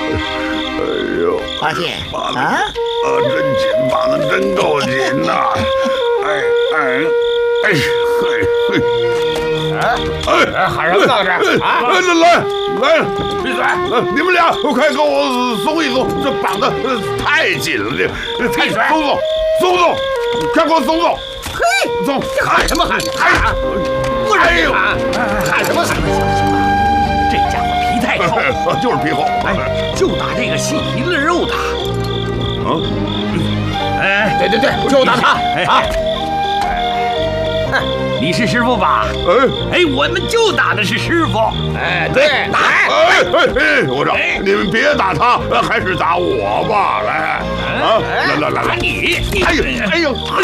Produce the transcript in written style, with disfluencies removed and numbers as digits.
哎呦， 发现啊，真紧，绑得真够紧呐！ 喊什么呢这？啊！ 来， 闭嘴！ 你们俩快给我松一松，这绑得太紧了，这太松，快给我松！ 嘿， 松！ 喊什么喊？不哎呦， 喊什么喊？这家伙皮太厚， 就是皮厚。 哎，就打这个细皮嫩肉的。对，就打他啊！你是师傅吧？我们就打的是师傅。对，打！ 我说你们别打他，还是打我吧，来，来， 打你！ 哎呦！